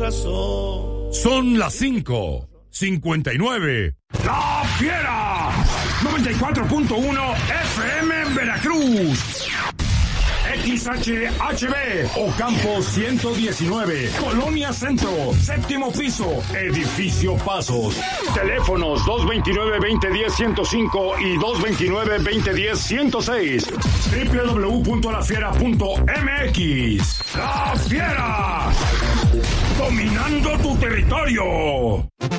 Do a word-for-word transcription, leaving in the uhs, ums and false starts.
razón. Son las cinco cincuenta y nueve. ¡La Fiera! noventa y cuatro punto uno F M en Veracruz. X H H B, Ocampo ciento diecinueve, Colonia Centro, séptimo piso, Edificio Pasos. Teléfonos dos veintinueve, veinte diez, ciento cinco y dos veintinueve, veinte diez, ciento seis. doble u doble u doble u punto la fiera punto m x. ¡La Fiera! Dominando tu territorio.